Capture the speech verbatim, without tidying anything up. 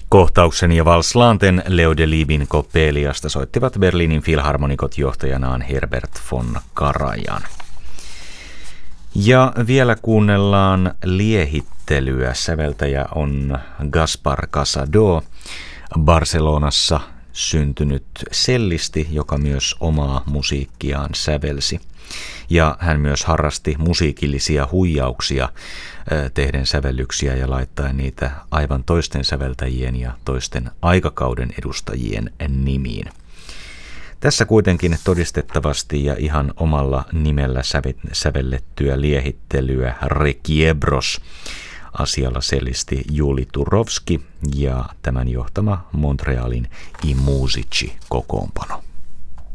Kohtauksen ja Valslanten Leo de Libin Coppeliasta soittivat Berliinin filharmonikot johtajanaan Herbert von Karajan. Ja vielä kuunnellaan liehittelyä. Säveltäjä on Gaspar Casado, Barcelonassa syntynyt cellisti, joka myös omaa musiikkiaan sävelsi. Ja hän myös harrasti musiikillisia huijauksia tehden sävellyksiä ja laittaen niitä aivan toisten säveltäjien ja toisten aikakauden edustajien nimiin. Tässä kuitenkin todistettavasti ja ihan omalla nimellä sävellettyä liehittelyä Requiebros. Asialla sellisti Juli Turovski ja tämän johtama Montrealin I Musici -kokoonpano.